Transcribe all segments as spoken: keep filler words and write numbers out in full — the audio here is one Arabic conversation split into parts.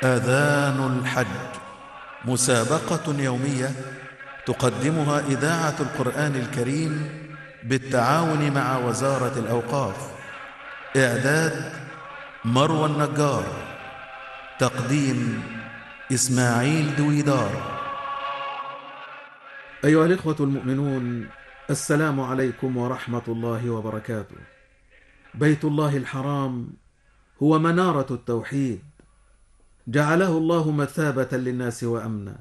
آذان الحج، مسابقة يومية تقدمها إذاعة القرآن الكريم بالتعاون مع وزارة الأوقاف. إعداد مروى النجار، تقديم إسماعيل دويدار. أيها الإخوة المؤمنون، السلام عليكم ورحمة الله وبركاته. بيت الله الحرام هو منارة التوحيد، جعله الله مثابة للناس وأمنا.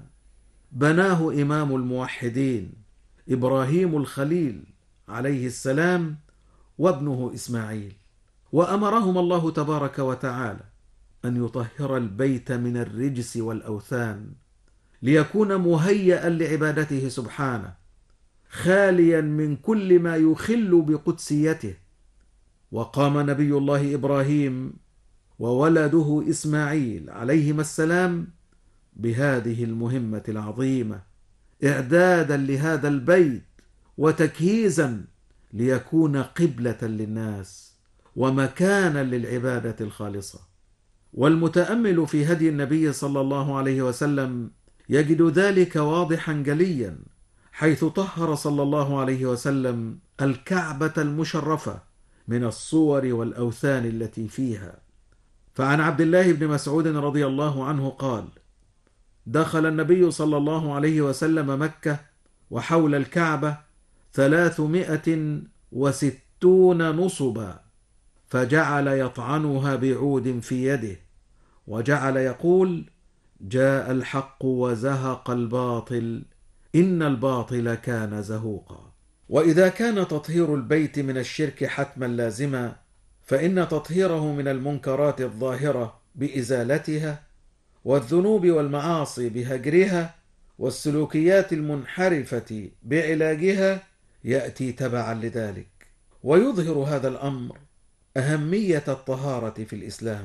بناه إمام الموحدين إبراهيم الخليل عليه السلام وابنه إسماعيل، وأمرهما الله تبارك وتعالى أن يطهر البيت من الرجس والأوثان ليكون مهيئا لعبادته سبحانه، خاليا من كل ما يخل بقدسيته. وقام نبي الله إبراهيم وولده إسماعيل عليهما السلام بهذه المهمة العظيمة، إعدادا لهذا البيت وتكهيزا ليكون قبلة للناس ومكانا للعبادة الخالصة. والمتأمل في هدي النبي صلى الله عليه وسلم يجد ذلك واضحا جليا، حيث طهر صلى الله عليه وسلم الكعبة المشرفة من الصور والأوثان التي فيها. فعن عبد الله بن مسعود رضي الله عنه قال: دخل النبي صلى الله عليه وسلم مكة وحول الكعبة ثلاثمائة وستون نصبا، فجعل يطعنها بعود في يده، وجعل يقول: جاء الحق وزهق الباطل إن الباطل كان زهوقا. وإذا كان تطهير البيت من الشرك حتما لازما، فإن تطهيره من المنكرات الظاهرة بإزالتها، والذنوب والمعاصي بهجرها، والسلوكيات المنحرفة بعلاجها يأتي تبعا لذلك. ويظهر هذا الأمر أهمية الطهارة في الإسلام،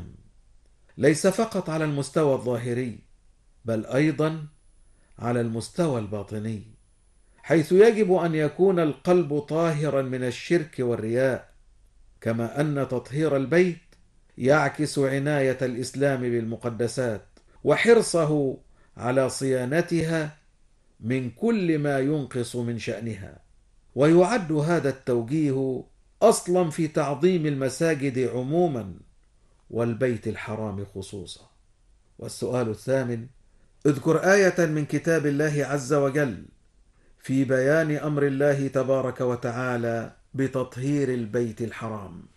ليس فقط على المستوى الظاهري بل أيضا على المستوى الباطني، حيث يجب أن يكون القلب طاهرا من الشرك والرياء، كما أن تطهير البيت يعكس عناية الإسلام بالمقدسات وحرصه على صيانتها من كل ما ينقص من شأنها. ويعد هذا التوجيه أصلا في تعظيم المساجد عموما والبيت الحرام خصوصا. والسؤال الثامن: اذكر آية من كتاب الله عز وجل في بيان أمر الله تبارك وتعالى بتطهير البيت الحرام.